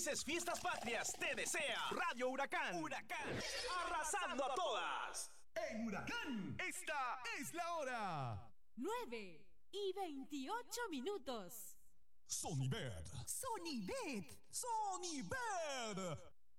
Felices Fiestas Patrias te desea Radio Huracán. Huracán, arrasando a todas. En Huracán, esta es la hora. 9:28. Sonibet. Sonibet. Sonibet.